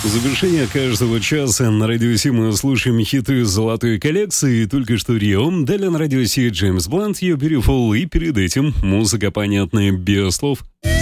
В завершение каждого часа на Радио Си мы слушаем хиты золотой коллекции. Только что Рио, далее на Радио Си Джеймс Блант, You Beautiful, и перед этим музыка понятная без слов.